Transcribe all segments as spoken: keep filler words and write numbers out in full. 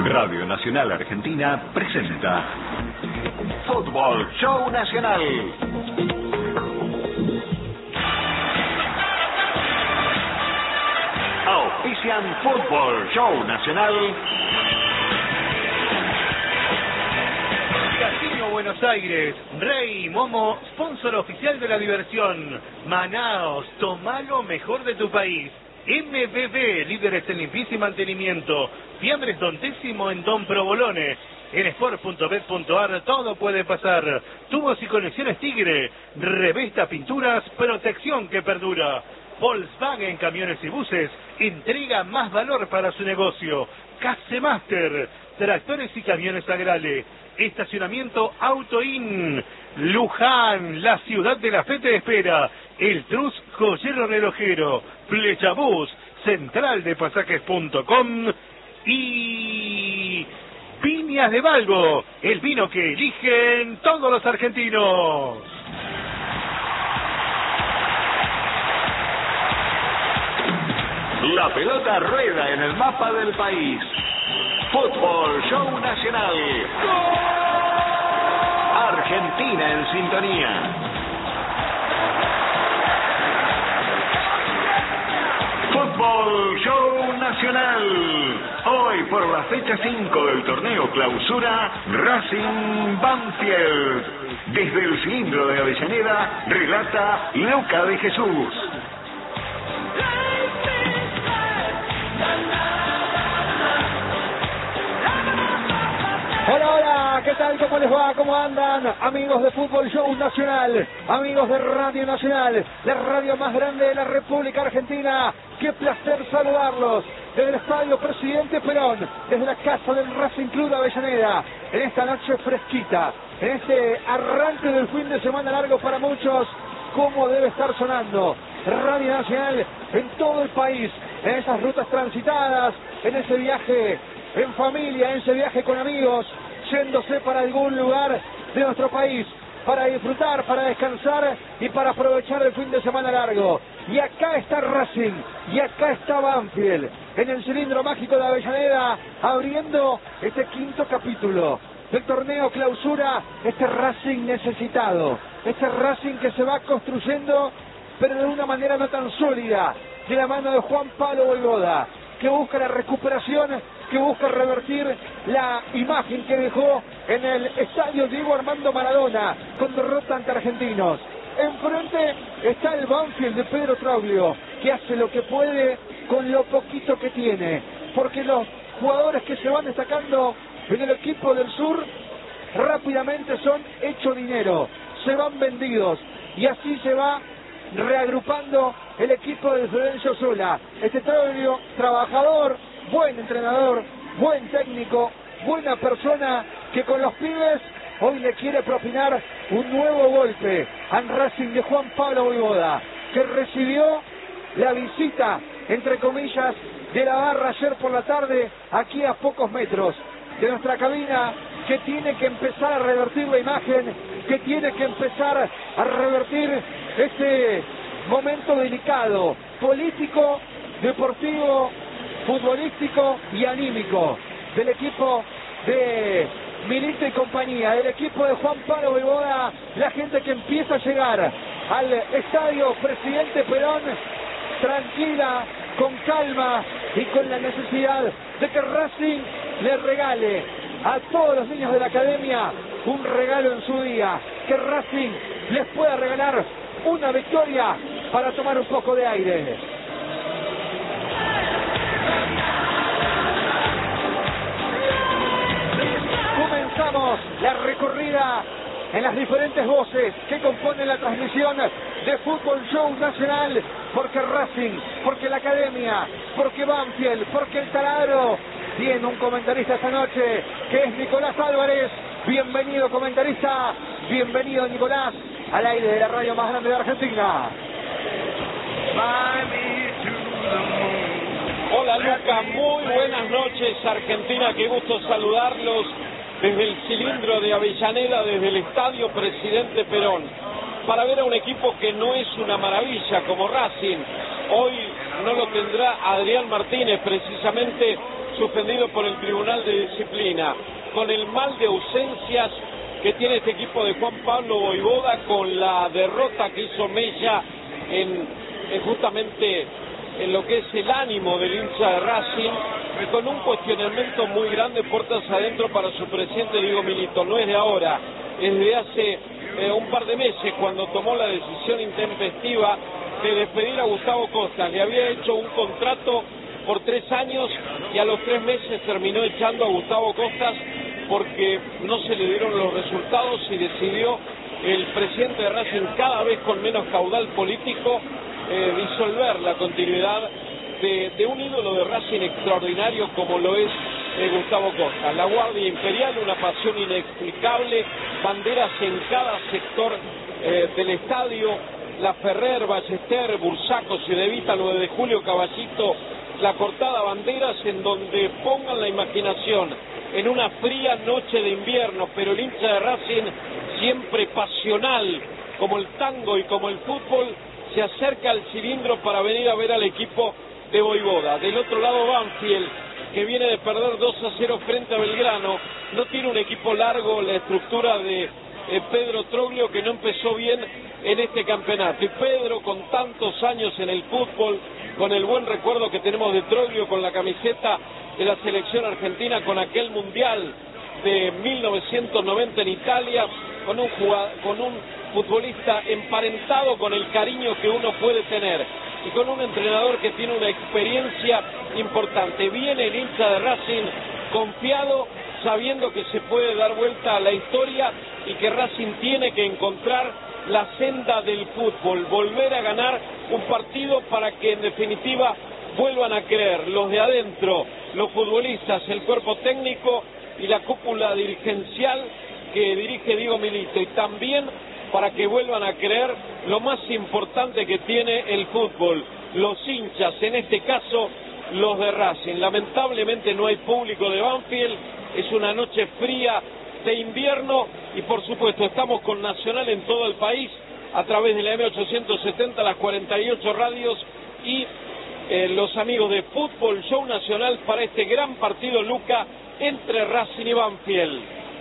Radio Nacional Argentina presenta Fútbol Show Nacional. Auspician Fútbol Show Nacional. Casino Buenos Aires, Rey Momo, sponsor oficial de la diversión. Manaos, toma lo mejor de tu país. M B B, líderes en limpieza y mantenimiento. Fiambres Don Décimo en Don Provolone. En sport punto bet punto ar todo puede pasar. Tubos y conexiones Tigre. Revesta Pinturas, protección que perdura. Volkswagen Camiones y Buses, entrega más valor para su negocio. Casemaster, tractores y camiones Agrale. Estacionamiento Autoin. Luján, la ciudad de la fe te espera. El Trus Joyero Relojero. Flechabús, central de pasajes punto com. Y Viñas de Valvo, el vino que eligen todos los argentinos. La pelota rueda en el mapa del país. Fútbol Show Nacional. Argentina en sintonía. Fútbol Show Nacional. Hoy por la fecha cinco del torneo Clausura, Racing Banfield. Desde el cilindro de Avellaneda, relata Luca de Jesús. Hola, hola, ¿qué tal? ¿Cómo les va? ¿Cómo andan? Amigos de Fútbol Show Nacional, amigos de Radio Nacional, la radio más grande de la República Argentina. Qué placer saludarlos desde el Estadio Presidente Perón, desde la casa del Racing Club de Avellaneda, en esta noche fresquita, en este arranque del fin de semana largo para muchos. ¿Cómo debe estar sonando Radio Nacional en todo el país, en esas rutas transitadas, en ese viaje en familia, en ese viaje con amigos, yéndose para algún lugar de nuestro país, para disfrutar, para descansar y para aprovechar el fin de semana largo? Y acá está Racing, y acá está Banfield, en el cilindro mágico de Avellaneda, abriendo este quinto capítulo del torneo Clausura, este Racing necesitado, este Racing que se va construyendo, pero de una manera no tan sólida, de la mano de Juan Pablo Voivoda, que busca la recuperación, que busca revertir la imagen que dejó en el estadio Diego Armando Maradona con derrota ante Argentinos. Enfrente está el Banfield de Pedro Troglio, que hace lo que puede con lo poquito que tiene, porque los jugadores que se van destacando en el equipo del sur rápidamente son hecho dinero, se van vendidos, y así se va reagrupando el equipo de Florencio Sola. Este Troglio, trabajador, buen entrenador, buen técnico, buena persona, que con los pibes hoy le quiere propinar un nuevo golpe al Racing de Juan Pablo Voivoda, que recibió la visita, entre comillas, de la barra ayer por la tarde, aquí a pocos metros de nuestra cabina, que tiene que empezar a revertir la imagen, que tiene que empezar a revertir este momento delicado, político, deportivo, futbolístico y anímico del equipo de Milito y compañía, del equipo de Juan Pablo Voivoda. La gente que empieza a llegar al estadio Presidente Perón, tranquila, con calma y con la necesidad de que Racing le regale a todos los niños de la academia un regalo en su día, que Racing les pueda regalar una victoria para tomar un poco de aire. Comenzamos la recorrida en las diferentes voces que componen la transmisión de Fútbol Show Nacional, porque Racing, porque la Academia, porque Banfield, porque el Taladro tiene un comentarista esta noche, que es Nicolás Álvarez. Bienvenido, comentarista, bienvenido, Nicolás, al aire de la radio más grande de Argentina. Hola Luca, muy buenas noches Argentina, qué gusto saludarlos desde el cilindro de Avellaneda, desde el Estadio Presidente Perón, para ver a un equipo que no es una maravilla como Racing. Hoy no lo tendrá Adrián Martínez, precisamente suspendido por el Tribunal de Disciplina, con el mal de ausencias que tiene este equipo de Juan Pablo Vojvoda, con la derrota que hizo Mella en, en justamente en lo que es el ánimo del hincha de Racing, y con un cuestionamiento muy grande puertas adentro para su presidente Diego Milito. No es de ahora, es de hace eh, un par de meses, cuando tomó la decisión intempestiva de despedir a Gustavo Costa. Le había hecho un contrato por tres años y a los tres meses terminó echando a Gustavo Costas porque no se le dieron los resultados y decidió el presidente de Racing, cada vez con menos caudal político, eh, disolver la continuidad de, de un ídolo de Racing extraordinario como lo es eh, Gustavo Costa. La Guardia Imperial, una pasión inexplicable, banderas en cada sector eh, del estadio, La Ferrer, Ballester, Bursaco, Cedevita, nueve de julio, Caballito, La Cortada, banderas en donde pongan la imaginación en una fría noche de invierno, pero el hincha de Racing, siempre pasional como el tango y como el fútbol, se acerca al cilindro para venir a ver al equipo de Vojvoda. Del otro lado, Banfield, que viene de perder dos a cero frente a Belgrano, no tiene un equipo largo, la estructura de eh, Pedro Troglio, que no empezó bien en este campeonato. Y Pedro, con tantos años en el fútbol, con el buen recuerdo que tenemos de Troglio, con la camiseta de la selección argentina, con aquel mundial de mil novecientos noventa en Italia, con un, jugador, con un futbolista emparentado con el cariño que uno puede tener y con un entrenador que tiene una experiencia importante. Viene el hincha de Racing confiado, sabiendo que se puede dar vuelta a la historia y que Racing tiene que encontrar la senda del fútbol, volver a ganar un partido para que en definitiva vuelvan a creer los de adentro, los futbolistas, el cuerpo técnico y la cúpula dirigencial que dirige Diego Milito, y también para que vuelvan a creer lo más importante que tiene el fútbol, los hinchas, en este caso los de Racing. Lamentablemente no hay público de Banfield, es una noche fría de invierno y por supuesto estamos con Nacional en todo el país a través de la M ochocientos setenta, las cuarenta y ocho radios y eh, los amigos de Fútbol Show Nacional para este gran partido, Luca, entre Racing y Banfield.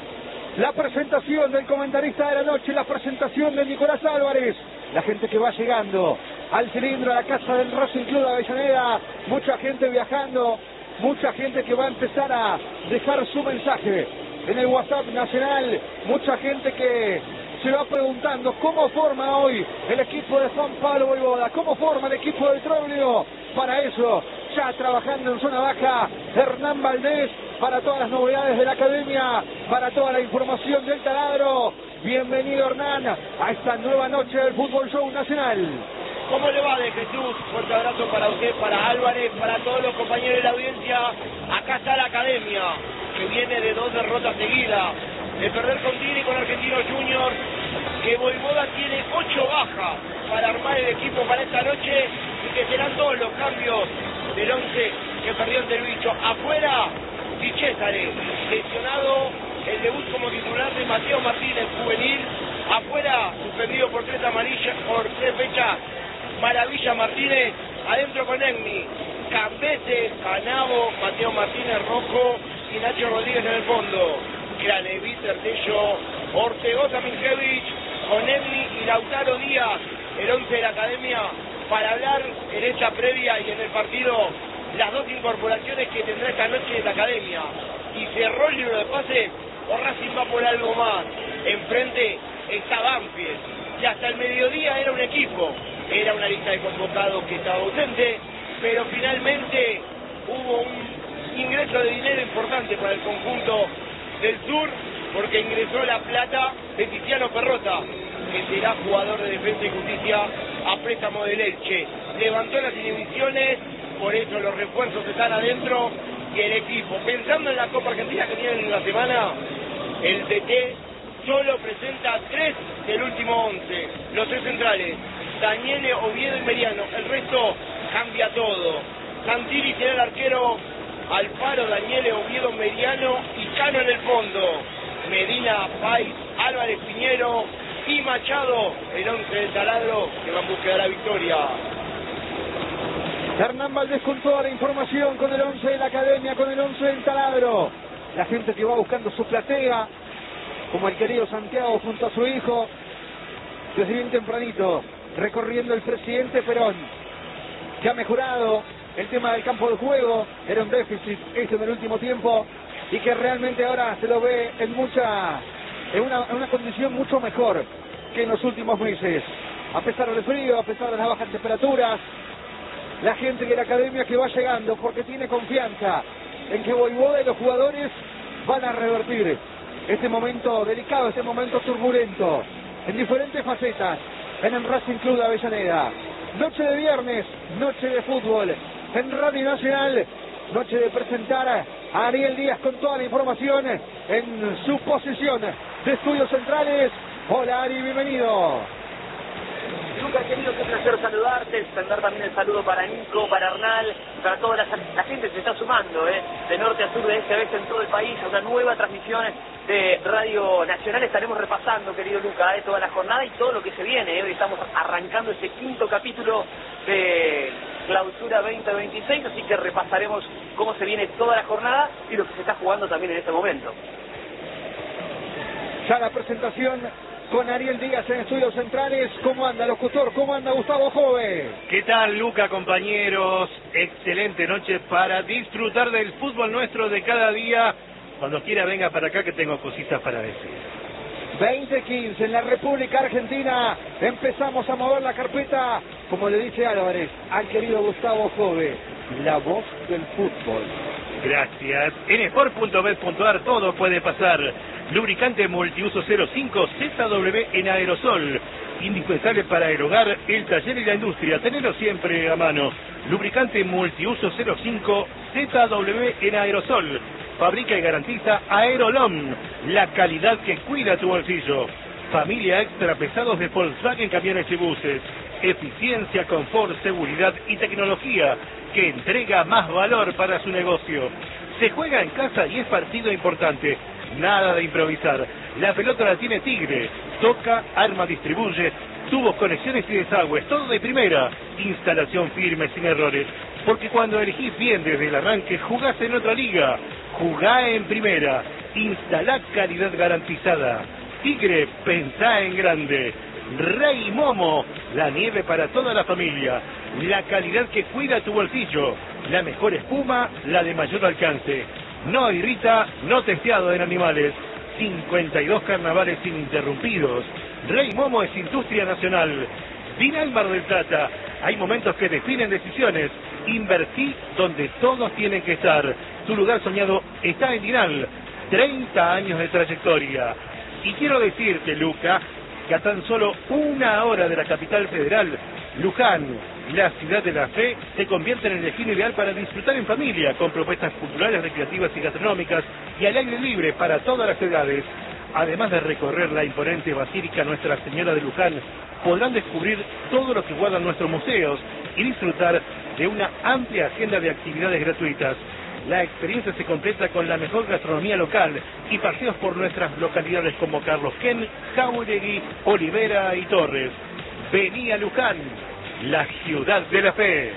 La presentación del comentarista de la noche, la presentación de Nicolás Álvarez, la gente que va llegando al cilindro, a la casa del Racing Club de Avellaneda, mucha gente viajando, mucha gente que va a empezar a dejar su mensaje en el WhatsApp nacional, mucha gente que se va preguntando cómo forma hoy el equipo de Juan Pablo Vojvoda, cómo forma el equipo del Troglio. Para eso, ya trabajando en zona baja, Hernán Valdés, para todas las novedades de la academia, para toda la información del taladro. Bienvenido, Hernán, a esta nueva noche del Fútbol Show Nacional. ¿Cómo le va, de Jesús? Fuerte abrazo para usted, para Álvarez, para todos los compañeros de la audiencia. Acá está la academia, que viene de dos derrotas seguidas, de perder con Tigre y con Argentinos Juniors, que Vojvoda tiene ocho bajas para armar el equipo para esta noche y que serán todos los cambios del once que perdió ante el Bicho. Afuera, Di Cesare, lesionado, el debut como titular de Mateo Martínez, juvenil. Afuera, suspendido por tres amarillas, por tres fechas, Maravilla Martínez. Adentro con Egni, Cambete, Canavo, Mateo Martínez rojo y Nacho Rodríguez en el fondo. Craneví, Tertello, Ortegoza, Minkevich, con Egni y Lautaro Díaz, el once de la academia, para hablar en esta previa y en el partido las dos incorporaciones que tendrá esta noche en la academia. Y cerró el libro de pases, o Racing va por algo más. Enfrente está Banfield, y hasta el mediodía era un equipo, era una lista de convocados que estaba ausente, pero finalmente hubo un ingreso de dinero importante para el conjunto del sur, porque ingresó la plata de Tiziano Perrota, que será jugador de Defensa y Justicia a préstamo del Elche. Levantó las inhibiciones, por eso los refuerzos están adentro, y el equipo, pensando en la Copa Argentina que tienen en la semana, el D T solo presenta tres del último once, los tres centrales, Daniele, Oviedo y Meriano. El resto cambia todo. Santilli será el arquero, Alfaro, Daniele, Oviedo, Meriano y Cano en el fondo. Medina, Pais, Álvarez, Piñero y Machado, el once del taladro que va en busca de la victoria. Hernán Valdés con toda la información, con el once de la academia, con el once del taladro. La gente que va buscando su platea, como el querido Santiago junto a su hijo, desde bien tempranito, recorriendo el presidente Perón, que ha mejorado el tema del campo de juego. Era un déficit esto en el último tiempo, y que realmente ahora se lo ve en mucha, en una, en una condición mucho mejor que en los últimos meses. A pesar del frío, a pesar de las bajas temperaturas, la gente de la academia que va llegando porque tiene confianza en que Voivoda y los jugadores van a revertir este momento delicado, este momento turbulento, en diferentes facetas, en el Racing Club de Avellaneda. Noche de viernes, noche de fútbol, en Radio Nacional, noche de presentar a Ariel Díaz con toda la información en su posición de estudios centrales. Hola Ari, bienvenido. Lucas, querido, qué placer saludarte, extender también el saludo para Nico, para Arnal, para toda la, la gente que se está sumando, ¿eh? de norte a sur, de este a oeste en todo el país, a una nueva transmisión de Radio Nacional. Estaremos repasando, querido Lucas, ¿eh? toda la jornada y todo lo que se viene. ¿eh? Hoy estamos arrancando este quinto capítulo de Clausura veinte veintiséis, así que repasaremos cómo se viene toda la jornada y lo que se está jugando también en este momento. Ya la presentación con Ariel Díaz en estudios centrales. ¿Cómo anda, locutor? ¿Cómo anda, Gustavo Jove? ¿Qué tal, Luca, compañeros? Excelente noche para disfrutar del fútbol nuestro de cada día. Cuando quiera, venga para acá que tengo cositas para decir. veinte quince en la República Argentina. Empezamos a mover la carpeta, como le dice Álvarez, al querido Gustavo Jove, la voz del fútbol. Gracias. En sport punto bet punto ar todo puede pasar. Lubricante multiuso cero cinco Z W en aerosol. Indispensable para el hogar, el taller y la industria. Tenerlo siempre a mano. Lubricante multiuso cero cinco Z W en aerosol. Fabrica y garantiza Aerolom, la calidad que cuida tu bolsillo. Familia Extra Pesados de Volkswagen Camiones y Buses. Eficiencia, confort, seguridad y tecnología que entrega más valor para su negocio. Se juega en casa y es partido importante. Nada de improvisar. La pelota la tiene Tigre. Toca, arma, distribuye. Tubos, conexiones y desagües. Todo de primera. Instalación firme, sin errores. Porque cuando elegís bien desde el arranque, jugás en otra liga. Jugá en primera. Instalá calidad garantizada. Tigre, pensá en grande. Rey Momo, la nieve para toda la familia. La calidad que cuida tu bolsillo. La mejor espuma, la de mayor alcance. No irrita, no testeado en animales. cincuenta y dos carnavales ininterrumpidos. Rey Momo es industria nacional. Dinal Mar del Plata. Hay momentos que definen decisiones. Invertí donde todos tienen que estar. Tu lugar soñado está en Dinal. treinta años de trayectoria. Y quiero decirte, Luca, que a tan solo una hora de la capital federal, Luján, la ciudad de la fe, se convierte en el destino ideal para disfrutar en familia, con propuestas culturales, recreativas y gastronómicas, y al aire libre para todas las edades. Además de recorrer la imponente Basílica Nuestra Señora de Luján, podrán descubrir todo lo que guardan nuestros museos y disfrutar de una amplia agenda de actividades gratuitas. La experiencia se completa con la mejor gastronomía local y paseos por nuestras localidades como Carlos Ken, Jauregui, Olivera y Torres. Vení a Luján, la ciudad de la fe.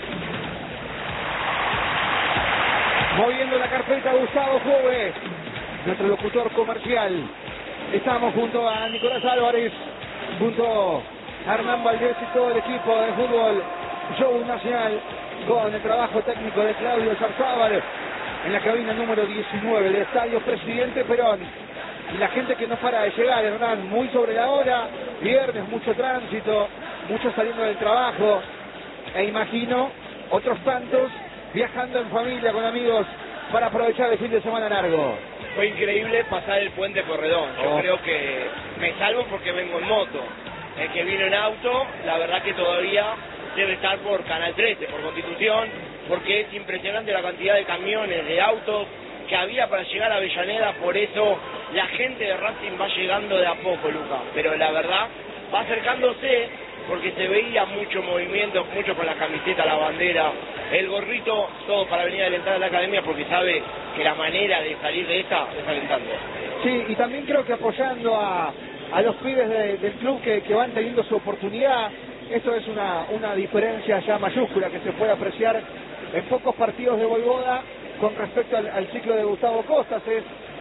Moviendo la carpeta, Gustavo Jove, nuestro locutor comercial. Estamos junto a Nicolás Álvarez, junto a Hernán Valdés y todo el equipo de fútbol Show Nacional, con el trabajo técnico de Claudio Zarzábal en la cabina número diecinueve del Estadio Presidente Perón. Y la gente que no para de llegar, Hernán, muy sobre la hora, viernes, mucho tránsito, muchos saliendo del trabajo, e imagino otros tantos viajando en familia, con amigos, para aprovechar el fin de semana largo. Fue increíble pasar el puente Corredón. Yo Oh. creo que me salvo porque vengo en moto. El que vino en auto, la verdad que todavía debe estar por Canal trece, por Constitución, porque es impresionante la cantidad de camiones, de autos que había para llegar a Avellaneda. Por eso la gente de Racing va llegando de a poco, Luca. Pero la verdad, va acercándose porque se veía mucho movimiento, mucho con la camiseta, la bandera, el gorrito, todo para venir a alentar a la academia, porque sabe que la manera de salir de esta es alentando. Sí, y también creo que apoyando a, a los pibes de, del club que, que van teniendo su oportunidad, esto es una, una diferencia ya mayúscula que se puede apreciar en pocos partidos de Voivoda con respecto al, al ciclo de Gustavo Costas. Es,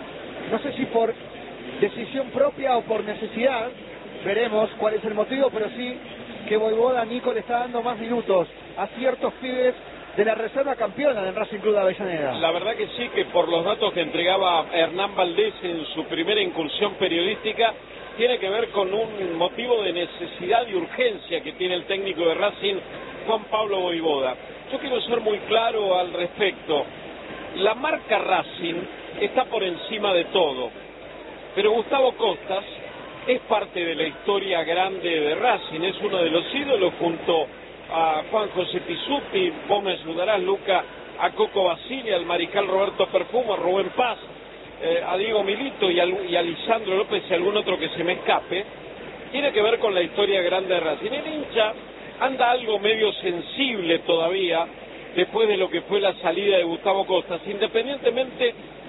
no sé si por decisión propia o por necesidad, veremos cuál es el motivo, pero sí que Voivoda, Nico, le está dando más minutos a ciertos pibes de la reserva campeona del Racing Club de Avellaneda. La verdad que sí, que por los datos que entregaba Hernán Valdés en su primera incursión periodística, tiene que ver con un motivo de necesidad y urgencia que tiene el técnico de Racing, Juan Pablo Voivoda. Yo quiero ser muy claro al respecto. La marca Racing está por encima de todo, pero Gustavo Costas es parte de la historia grande de Racing, es uno de los ídolos junto a Juan José Pizzuti, vos me ayudarás, Luca, a Coco Basile, al mariscal Roberto Perfumo, a Rubén Paz, eh, a Diego Milito y a, y a Lisandro López y algún otro que se me escape. Tiene que ver con la historia grande de Racing. El hincha anda algo medio sensible todavía después de lo que fue la salida de Gustavo Costas, independientemente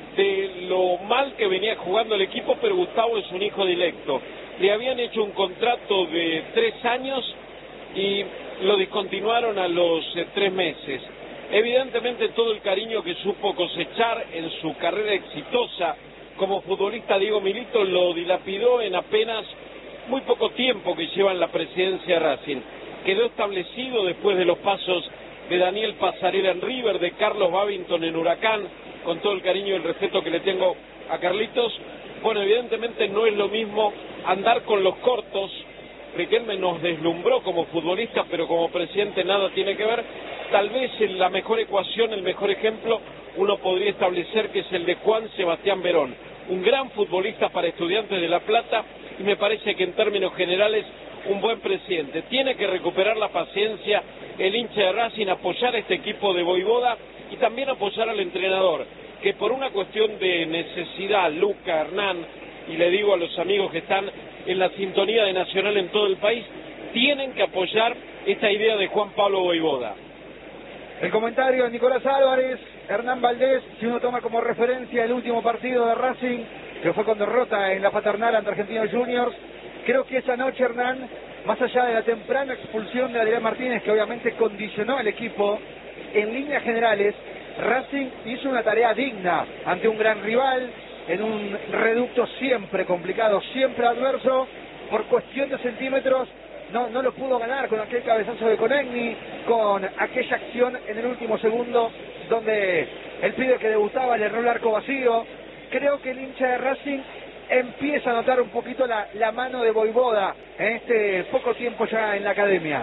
de lo mal que venía jugando el equipo, pero Gustavo es un hijo directo. Le habían hecho un contrato de tres años y lo discontinuaron a los eh, tres meses. Evidentemente todo el cariño que supo cosechar en su carrera exitosa como futbolista Diego Milito lo dilapidó en apenas muy poco tiempo que lleva en la presidencia de Racing. Quedó establecido después de los pasos de Daniel Pasarela en River, de Carlos Babington en Huracán, con todo el cariño y el respeto que le tengo a Carlitos. Bueno, evidentemente no es lo mismo andar con los cortos. Riquelme nos deslumbró como futbolista, pero como presidente nada tiene que ver. Tal vez en la mejor ecuación, el mejor ejemplo, uno podría establecer que es el de Juan Sebastián Verón, un gran futbolista para Estudiantes de La Plata, y me parece que en términos generales un buen presidente. Tiene que recuperar la paciencia el hincha de Racing, apoyar a este equipo de Voivoda y también apoyar al entrenador, que por una cuestión de necesidad, Luca, Hernán, y le digo a los amigos que están en la sintonía de Nacional en todo el país, tienen que apoyar esta idea de Juan Pablo Voivoda. El comentario de Nicolás Álvarez, Hernán Valdés, si uno toma como referencia el último partido de Racing, que fue con derrota en la Paternal ante Argentinos Juniors, creo que esa noche, Hernán, más allá de la temprana expulsión de Adrián Martínez, que obviamente condicionó al equipo, en líneas generales, Racing hizo una tarea digna ante un gran rival, en un reducto siempre complicado, siempre adverso, por cuestión de centímetros, no, no lo pudo ganar con aquel cabezazo de Conegni, con aquella acción en el último segundo, donde el pibe que debutaba le erró el arco vacío. Creo que el hincha de Racing empieza a notar un poquito la, la mano de Voivoda en este poco tiempo ya en la academia.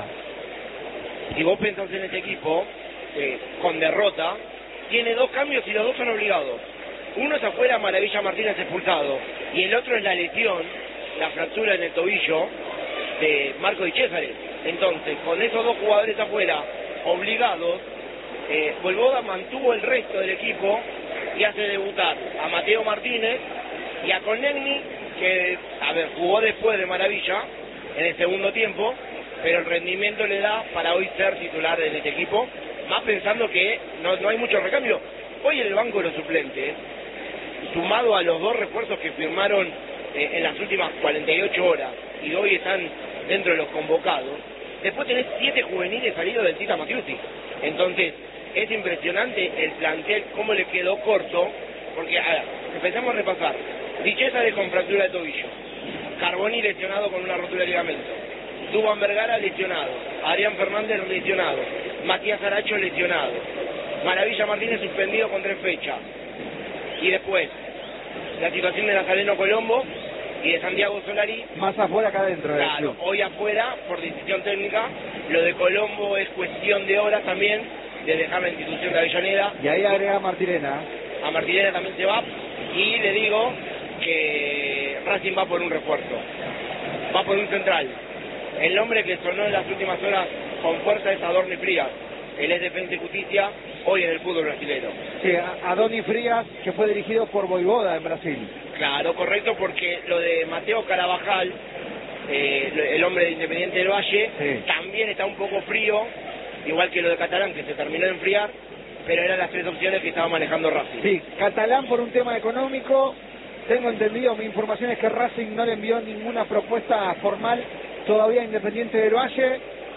Si vos pensás en este equipo, eh, con derrota, tiene dos cambios y los dos son obligados. Uno es afuera, Maravilla Martínez expulsado, y el otro es la lesión, la fractura en el tobillo de Marco Di Cesare. Entonces, con esos dos jugadores afuera, obligados, eh, Voivoda mantuvo el resto del equipo y hace debutar a Mateo Martínez y a Conegni, que, a ver, jugó después de Maravilla en el segundo tiempo, pero el rendimiento le da para hoy ser titular en este equipo, más pensando que no, no hay mucho recambio. Hoy en el banco de los suplentes, sumado a los dos refuerzos que firmaron eh, en las últimas cuarenta y ocho horas y hoy están dentro de los convocados, después tenés siete juveniles salidos del Tita Matiusi. Entonces, es impresionante el plantel, cómo le quedó corto, porque a ver, empezamos a repasar. Di Cesare con fractura de tobillo, Carboni lesionado con una rotura de ligamento, Duván Vergara lesionado, Adrián Fernández lesionado, Matías Aracho lesionado, Maravilla Martínez suspendido con tres fechas, y después la situación de Nazareno Colombo y de Santiago Solari. Más afuera que adentro. Claro, hoy afuera por decisión técnica. Lo de Colombo es cuestión de horas también de dejar la institución de Avellaneda. Y ahí agrega a Martirena. A Martirena también se va, y le digo que Racing va por un refuerzo, va por un central. El nombre que sonó en las últimas horas con fuerza es Adorni Frías. Él es Defensa y Justicia hoy en el fútbol brasileño. Sí, Adorni Frías, que fue dirigido por Voivoda en Brasil. Claro, correcto, porque lo de Mateo Carabajal, eh, el hombre de Independiente del Valle, sí, también está un poco frío, igual que lo de Catalán, que se terminó de enfriar, pero eran las tres opciones que estaba manejando Racing. Sí, Catalán por un tema económico. Tengo entendido, mi información es que Racing no le envió ninguna propuesta formal todavía a Independiente del Valle.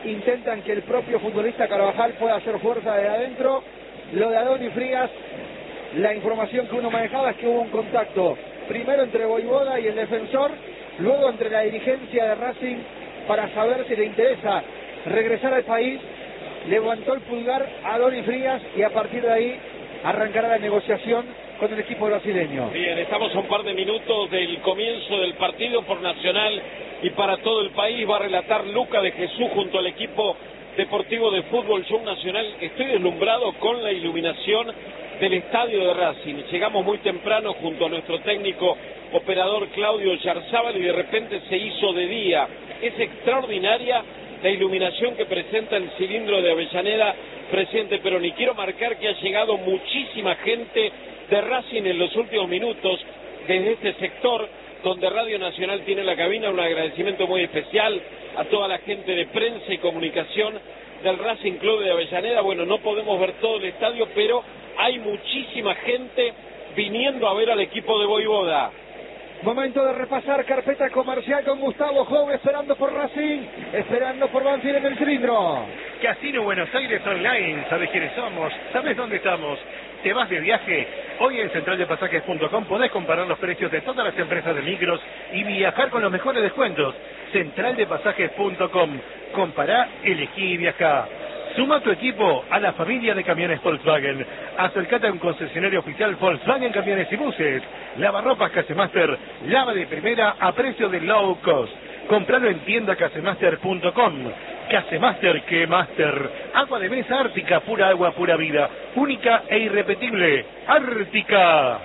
intentan que el propio futbolista Carvajal pueda hacer fuerza de adentro. Lo de Adoni Frías, la información que uno manejaba es que hubo un contacto primero entre Voivoda y el defensor, luego entre la dirigencia de Racing para saber si le interesa regresar al país. Levantó el pulgar a Adoni Frías y a partir de ahí arrancará la negociación con el equipo brasileño. Bien, estamos a un par de minutos del comienzo del partido por Nacional y para todo el país. Va a relatar Luca de Jesús junto al equipo deportivo de Fútbol Show Nacional. Estoy deslumbrado con la iluminación del estadio de Racing. Llegamos muy temprano junto a nuestro técnico operador Claudio Yarzábal y de repente se hizo de día. Es extraordinaria la iluminación que presenta el cilindro de Avellaneda, presidente Perón. Y quiero marcar que ha llegado muchísima gente de Racing en los últimos minutos desde este sector donde Radio Nacional tiene la cabina. Un agradecimiento muy especial a toda la gente de prensa y comunicación del Racing Club de Avellaneda. Bueno, no podemos ver todo el estadio, pero hay muchísima gente viniendo a ver al equipo de Voivoda. Momento de repasar carpeta comercial con Gustavo Jove, esperando por Racing, esperando por Banfield en el cilindro. Casino Buenos Aires Online, ¿sabes quiénes somos? ¿Sabes dónde estamos? ¿Te vas de viaje? Hoy en central de pasajes punto com podés comparar los precios de todas las empresas de micros y viajar con los mejores descuentos. central de pasajes punto com. Compará, elegí y viajá. Suma tu equipo a la familia de camiones Volkswagen. Acercate a un concesionario oficial Volkswagen Camiones y Buses. Lavarropas Casemaster, lava de primera a precio de low cost. Compralo en tienda casemaster punto com. Casemaster, que master. Agua de mesa Ártica, pura agua, pura vida. Única e irrepetible. Ártica.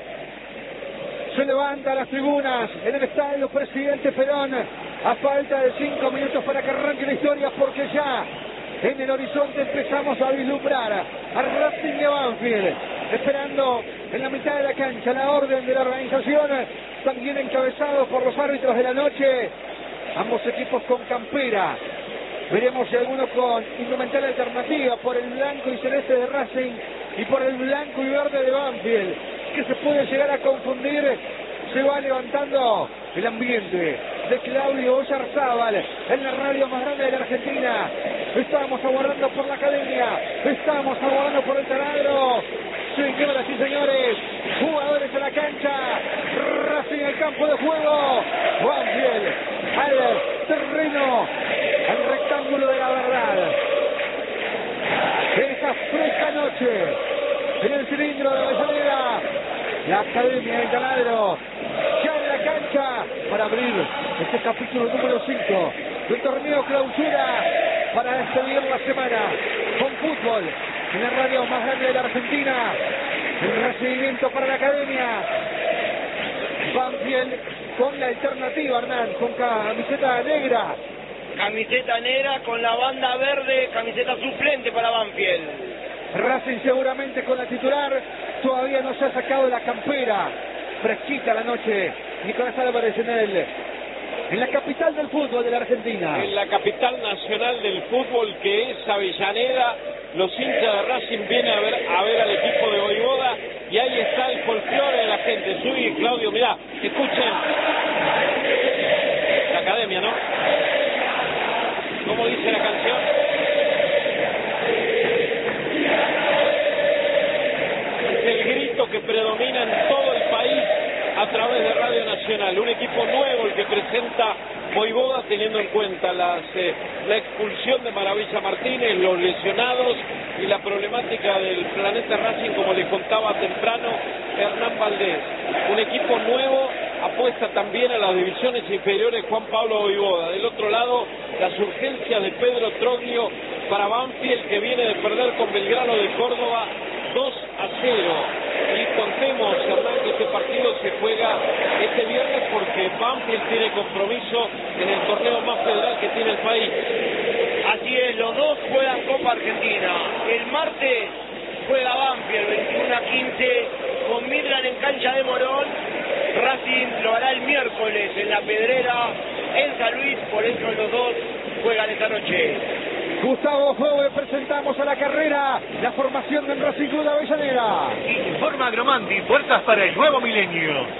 Se levanta a las tribunas en el estadio Presidente Perón. A falta de cinco minutos para que arranque la historia, porque ya en el horizonte empezamos a vislumbrar a Racing de Banfield, esperando en la mitad de la cancha la orden de la organización, también encabezado por los árbitros de la noche, ambos equipos con campera. Veremos si alguno con indumentaria alternativa por el blanco y celeste de Racing y por el blanco y verde de Banfield, que se puede llegar a confundir. Se va levantando el ambiente de Claudio Oyarzábal en la radio más grande de la Argentina. Estamos aguardando por la academia, estamos aguardando por el taladro. Señoras y señores, jugadores de la cancha, Racing al campo de juego, Banfield al terreno, al rectángulo de la verdad. Esa fresca noche en el cilindro de Avellaneda, la academia del taladro ya en la cancha para abrir este capítulo número cinco del torneo clausura, para despedir la semana con fútbol en la radio más grande de la Argentina. El recibimiento para la academia. Banfield con la alternativa, Hernán, con camiseta negra. Camiseta negra con la banda verde, camiseta suplente para Banfield. Racing seguramente con la titular, todavía no se ha sacado la campera. Fresquita la noche, Nicolás Álvarez en el, en la capital del fútbol de la Argentina. En la capital nacional del fútbol, que es Avellaneda. Los hinchas de Racing vienen a ver, a ver al equipo de Voivoda y ahí está el folclore de la gente. Subí, Claudio, mirá, escuchen. La academia, ¿no? ¿Cómo dice la canción? Es el grito que predomina en todo el país a través de Radio Nacional. Un equipo nuevo el que presenta Voivoda, teniendo en cuenta las, eh, la expulsión de Maravilla Martínez, los lesionados y la problemática del planeta Racing, como les contaba temprano Hernán Valdés. Un equipo nuevo, apuesta también a las divisiones inferiores Juan Pablo Voivoda. Del otro lado, las urgencias de Pedro Troglio para Banfield, que viene de perder con Belgrano de Córdoba dos a cero. Y contemos, Hernán, que este partido se juega este viernes porque Banfield tiene compromiso en el torneo más federal que tiene el país. Así es, los dos juegan Copa Argentina. El martes juega Banfield veintiuno a quince con Midland en cancha de Morón. Racing lo hará el miércoles en La Pedrera, en San Luis, por eso los dos juegan esta noche. Gustavo Jove, presentamos a la carrera la formación del Racing Club de Avellaneda. Informa Agromanti, puertas para el nuevo milenio.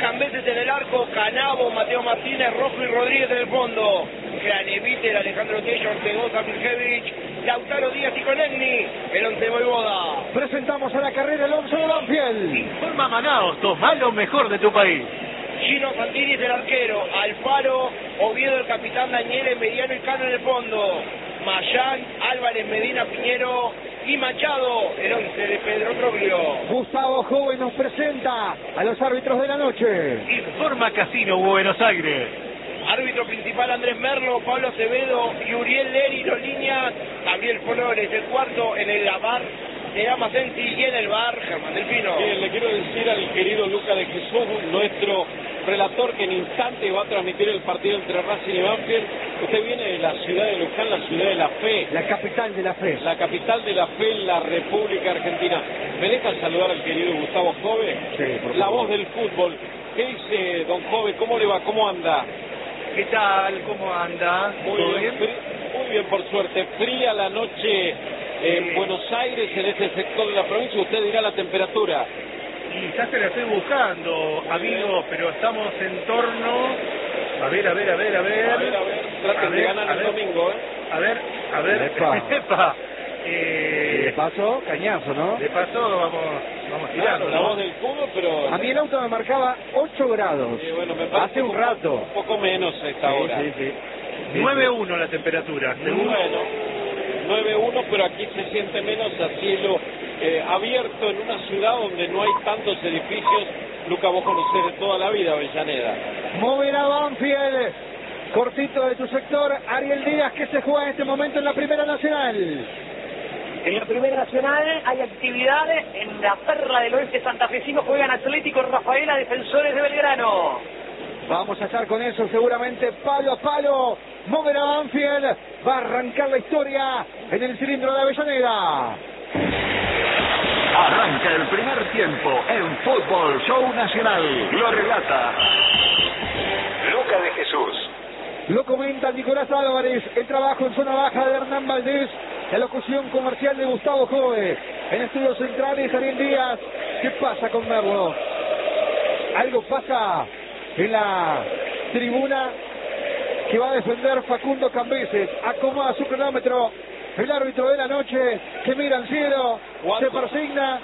Cambeses en el arco, Canavo, Mateo Martínez, Rojo y Rodríguez en el fondo. Craneviter, Alejandro Tello, Ortegoza, Mirjevich, Lautaro Díaz y Conegni, el once Voivoda. Presentamos a la carrera el once de Banfield. Informa Manaos, toma lo mejor de tu país. Gino Santini es el arquero, Alfaro, Oviedo el capitán, Dañeles, Mediano y Cano en el fondo. Mayán, Álvarez, Medina, Piñero y Machado, el once de Pedro Troglio. Gustavo Joven nos presenta a los árbitros de la noche. Informa Casino Buenos Aires. Árbitro principal Andrés Merlo, Pablo Acevedo y Uriel Leri, los líneas, Gabriel Flores, el cuarto en el bar de Amacensi y en el bar Germán Delfino. Bien, le quiero decir al querido Luca de Jesús, nuestro relator que en instante va a transmitir el partido entre Racing y Banfield. Usted viene de la ciudad de Luján, la ciudad de la fe. La capital de la fe. La capital de la fe en la República Argentina. ¿Me dejan saludar al querido Gustavo Jove? Sí, por favor. La voz del fútbol. ¿Qué dice don Jove? ¿Cómo le va? ¿Cómo anda? ¿Qué tal? ¿Cómo anda? Muy ¿Todo bien, bien? frí- muy bien, por suerte. Fría la noche en Buenos Aires, en este sector de la provincia. Usted dirá la temperatura. Y ya se la estoy buscando, amigo, pero estamos en torno... A ver, a ver, a ver, a ver... A ver, a ver, traten A de ver, ganar a el ver. domingo, ¿eh? A ver, a ver... Epa. Epa. Y Eh, de paso, cañazo, ¿no? de paso vamos, vamos tirando, Claro, la ¿no? voz del fútbol, pero... A mí el auto me marcaba ocho grados. Eh, bueno, me parece Hace un poco- rato. Un poco menos a esta hora. Sí, sí, sí. nueve uno la temperatura, según... Bueno, nueve uno, pero aquí se siente menos a cielo eh, abierto en una ciudad donde no hay tantos edificios. Luca, vos conocés de toda la vida Avellaneda. Moverá Banfield. Cortito de tu sector, Ariel Díaz, que se juega en este momento en la Primera Nacional. En la Primera Nacional hay actividades en la Perla del Oeste santafesino, juegan Atlético Rafaela, Defensores de Belgrano. Vamos a estar con eso seguramente palo a palo. Moverá Banfield. Va a arrancar la historia en el cilindro de Avellaneda. Arranca el primer tiempo en Fútbol Show Nacional. Lo relata Luca de Jesús. Lo comenta Nicolás Álvarez, el trabajo en zona baja de Hernán Valdés, la locución comercial de Gustavo Jove. En estudios centrales, Ariel Díaz. ¿Qué pasa con Merlo? Algo pasa en la tribuna que va a defender Facundo Cambeses. Acomoda su cronómetro. El árbitro de la noche que mira al cielo, se persigna.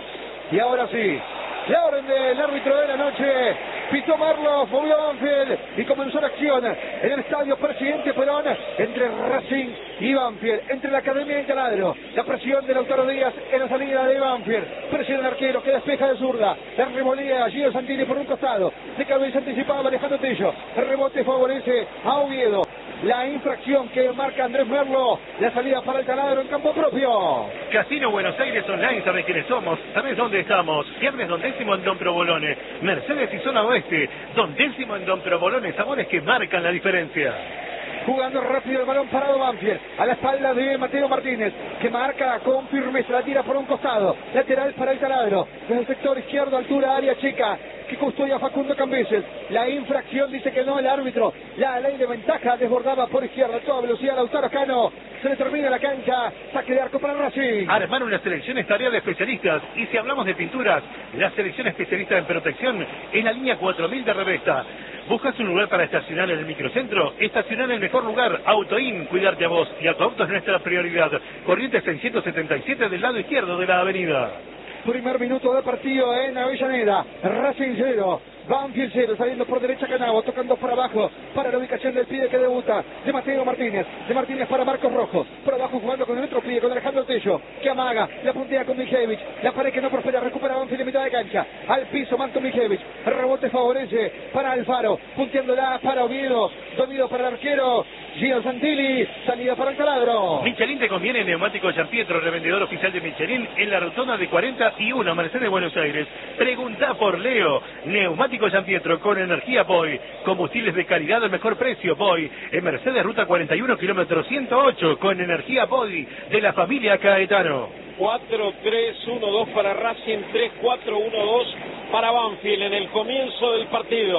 Y ahora sí, la orden del árbitro de la noche. Pitó Merlo, movió Banfield y comenzó la acción en el estadio Presidente Perón entre Racing y Banfield, entre la Academia y Taladro. La presión de Lautaro Díaz en la salida de Banfield. Presión el arquero que despeja de zurda. La revolea a Gio Santini por un costado. De cabeza anticipada Alejandro Tello. El rebote favorece a Oviedo. La infracción que marca Andrés Merlo. La salida para el Taladro en campo propio. Casino Buenos Aires Online, ¿sabes quiénes somos? ¿Sabes dónde estamos? Viernes Don Décimo en Don Provolone. Mercedes y Zona Oeste. Don Décimo en Don Provolone. Sabores que marcan la diferencia. Jugando rápido el balón parado Banfield. A la espalda de Mateo Martínez, que marca con firmeza. La tira por un costado. Lateral para el Taladro. Desde el sector izquierdo, altura, área chica. Que custodia Facundo Cambeses. La infracción dice que no el árbitro. La ley de ventaja desbordaba por izquierda. A toda velocidad Lautaro Cano. Se le termina la cancha. Saque de arco para Racing. Armar una selección es tarea de especialistas. Y si hablamos de pinturas, la selección especialista en protección es la línea cuatro mil de Revesta. ¿Buscas un lugar para estacionar en el microcentro? Estacionar en el mejor lugar. Autoin, cuidarte a vos y a tu auto es nuestra prioridad. Corrientes seiscientos setenta y siete del lado izquierdo de la avenida. Primer minuto de partido en Avellaneda. Racing cero. Banfield cero, saliendo por derecha Canavo, tocando por abajo para la ubicación del pibe que debuta, de Mateo Martínez, de Martínez para Marcos Rojo, por abajo jugando con el otro pibe, con Alejandro Tello, que amaga, la puntea con Mijevich, la pared que no prospera, recupera Banfield en mitad de cancha, al piso Manto Mijevich, rebote favorece para Alfaro, punteándola para Oviedo, dominio para el arquero, Gio Santilli, salida para el Taladro. Michelin te conviene, neumático Gianpietro, revendedor oficial de Michelin en la rotonda de cuarenta y uno, Mercedes, Buenos Aires. Pregunta por Leo, neumático Gianpietro con energía Boy, combustibles de calidad al mejor precio Boy, en Mercedes, ruta cuarenta y uno, kilómetro ciento ocho, con energía Boy de la familia Caetano. cuatro tres uno dos para Racing, tres cuatro uno dos para Banfield en el comienzo del partido.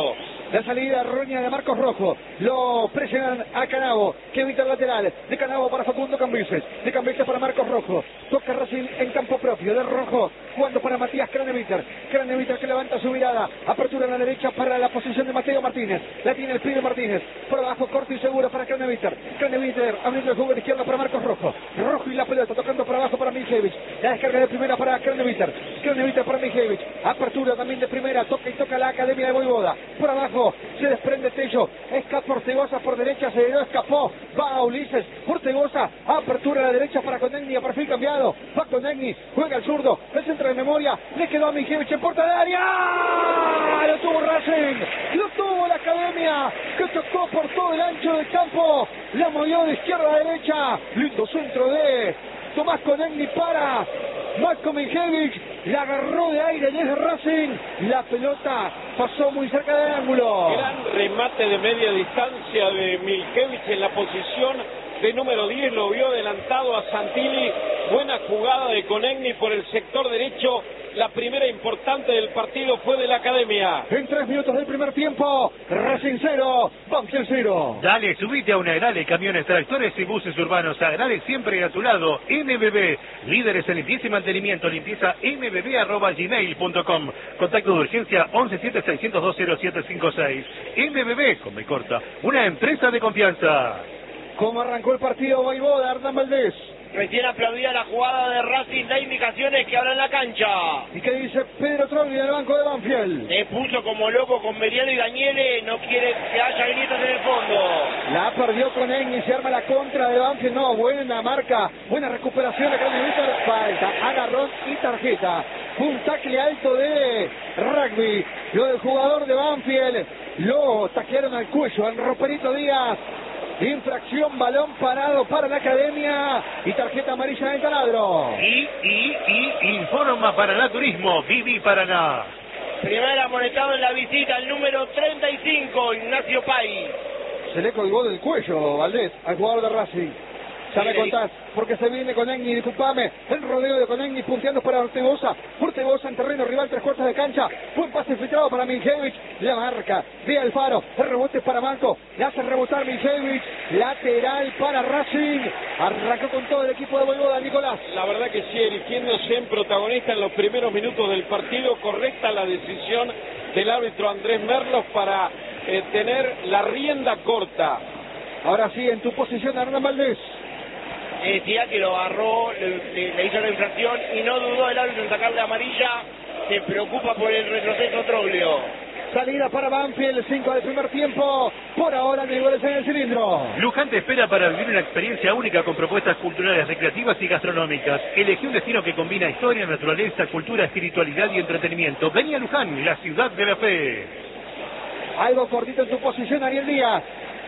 La salida errónea de Marcos Rojo. Lo presionan a Canavo, que evita el lateral. De Canavo para Facundo Cambises. De Cambises para Marcos Rojo. Toca Racing en campo propio. De Rojo jugando para Matías Craneviter. Craneviter que levanta su mirada. Apertura en la derecha para la posición de Mateo Martínez. La tiene el pibe Martínez. Por abajo corto y seguro para Craneviter. Craneviter abriendo el juego de izquierda para Marcos Rojo. Rojo y la pelota tocando por abajo para Mijevich. La descarga de primera para Craneviter. Craneviter para Mijevich. Apertura también de primera. Toca y toca la Academia de Voivoda. Por abajo se desprende Tello. Escapa Ortegoza por derecha. Se dio, escapó. Va a Ulises. Ortegoza. Apertura a la derecha para Conegni. A perfil cambiado. Va Conegni. Juega al zurdo. El centro de memoria. Le quedó a Mijevich en puerta de área. Lo tuvo Racing. Lo tuvo la Academia. Que tocó por todo el ancho del campo. La movió de izquierda a derecha. Lindo centro de Tomás Conegni para Marco Mijevich. La agarró de aire desde Racing. La pelota pasó muy cerca del ángulo. Gran remate de media distancia de Mijevich en la posición de número diez. Lo vio adelantado a Santilli. Buena jugada de Conegni por el sector derecho. La primera importante del partido fue de la Academia. En tres minutos del primer tiempo, Racing cero, Banfield cero. Dale, subite a un Agrale, camiones, tractores y buses urbanos. Agrale siempre a tu lado. M B B, líderes en limpieza y mantenimiento. Limpieza m b b arroba gmail punto com. Contacto de urgencia once siete seiscientos dos cero siete cinco seis. M B B, con B corta, una empresa de confianza. ¿Cómo arrancó el partido Voivoda, Hernán Valdés? Recién aplaudía la jugada de Racing, da indicaciones que habla en la cancha. ¿Y qué dice Pedro Trogli en el banco de Banfield? Se puso como loco con Meriano y Daniele, no quiere que haya grietas en el fondo. La perdió con Egni, se arma la contra de Banfield. No, buena marca, buena recuperación de Craneviter. Falta, agarrón y tarjeta. Un tackle alto de rugby. Lo del jugador de Banfield. Lo taclearon al cuello, al Roperito Díaz. Infracción, balón parado para la Academia y tarjeta amarilla del taladro. Y, y, y, informa Paraná Turismo, Viví Paraná. Primer amonestado en la visita, el número treinta y cinco, Ignacio Pay. Se le colgó del cuello, Valdés, al jugador de Racing. Ya me contás, porque se viene Conegni, disculpame, el rodeo de Conegni punteando para Ortegoza, Ortegoza en terreno rival, tres cuartos de cancha, buen pase filtrado para Mijevich, la marca de Alfaro, el rebote para Manco, le hace rebotar Mijevich, lateral para Racing, arrancó con todo el equipo de Voivoda, Nicolás. La verdad que sí, erigiéndose en protagonista en los primeros minutos del partido, correcta la decisión del árbitro Andrés Merlos para eh, tener la rienda corta. Ahora sí, en tu posición, Hernán Valdés. Decía que lo agarró, le, le, le hizo la infracción y no dudó el árbitro en sacarle amarilla. Se preocupa por el retroceso Troglio. Salida para Banfield, cinco del primer tiempo. Por ahora, de goles en el cilindro. Luján te espera para vivir una experiencia única con propuestas culturales, recreativas y gastronómicas. Elegí un destino que combina historia, naturaleza, cultura, espiritualidad y entretenimiento. Vení a Luján, la ciudad de la fe. Algo cortito en tu posición, Ariel Díaz.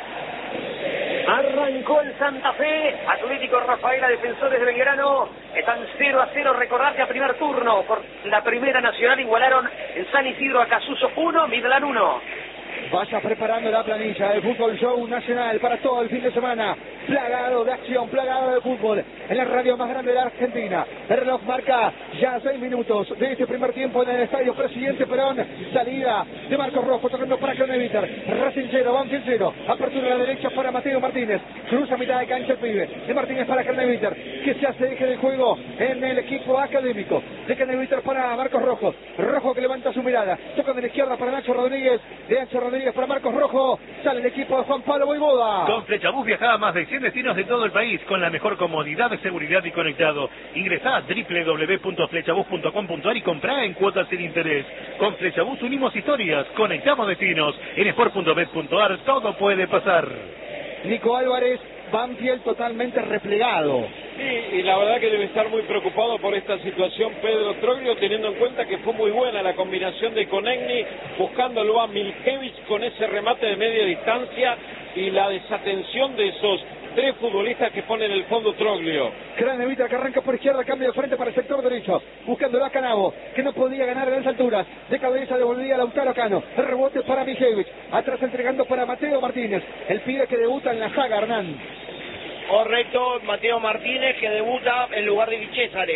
Arrancó el Santa Fe, Atlético Rafaela, Defensores de Belgrano, están cero a cero, recordar que a primer turno, por la Primera Nacional igualaron en San Isidro a Casuso uno, Midland uno. Vaya preparando la planilla del Fútbol Show Nacional para todo el fin de semana. Plagado de acción, plagado de fútbol en la radio más grande de la Argentina. El reloj marca ya seis minutos de este primer tiempo en el estadio Presidente Perón. Salida de Marcos Rojo, tocando para Craneviter. Racing cero, Banfield cero. Apertura a la derecha para Mateo Martínez. Cruza mitad de cancha el pibe. De Martínez para Craneviter, que se hace eje del juego en el equipo académico. De Craneviter para Marcos Rojo. Rojo que levanta su mirada. Toca de la izquierda para Nacho Rodríguez. De Nacho Rodríguez para Marcos Rojo. Sale el equipo de Juan Pablo Voivoda. Con Flechabús viajaba a más de cien destinos de todo el país con la mejor comodidad, seguridad y conectado. Ingresá a doble u doble u doble u punto flechabús punto com punto ar y comprá en cuotas sin interés. Con Flechabús unimos historias, conectamos destinos. En sport punto bet punto ar todo puede pasar. Nico Álvarez, Banfield totalmente replegado. Sí, y la verdad que debe estar muy preocupado por esta situación Pedro Troglio, teniendo en cuenta que fue muy buena la combinación de Conegni, buscándolo a Mijevich con ese remate de media distancia y la desatención de esos tres futbolistas que ponen el fondo Troglio. Craneviter que arranca por izquierda, cambio de frente para el sector derecho, buscándolo a Canavo, que no podía ganar en las alturas. De cabeza devolvía a Lautaro Cano, el rebote para Mijevich, atrás entregando para Mateo Martínez, el pibe que debuta en la saga, Hernán. Correcto, Mateo Martínez que debuta en lugar de Vichésare.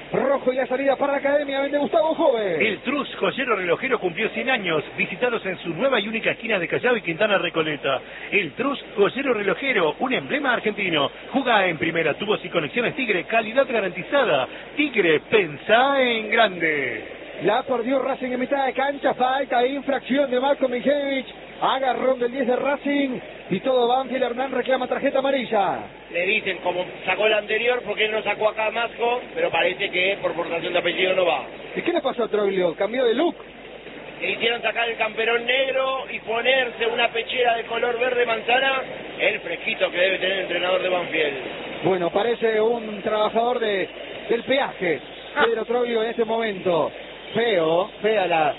Rojo y la salida para la academia de Gustavo Joven. El Trus Joyero Relojero cumplió cien años. Visítalos en su nueva y única esquina de Callao y Quintana Recoleta. El Trus Joyero Relojero, un emblema argentino. Jugá en primera, tubos y conexiones Tigre, calidad garantizada. Tigre, pensá en grande. La perdió Racing en mitad de cancha, falta, infracción de Marco Mijevich. Agarrón del diez de Racing y todo Banfield. Hernán reclama tarjeta amarilla. Le dicen como sacó la anterior porque él no sacó acá a Masco, pero parece que por portación de apellido no va. ¿Y qué le pasó a Troglio? ¿Cambió de look? Le hicieron sacar el camperón negro y ponerse una pechera de color verde manzana, el fresquito que debe tener el entrenador de Banfield. Bueno, parece un trabajador de del peaje, Pedro Troglio en este momento. Feo, fea la...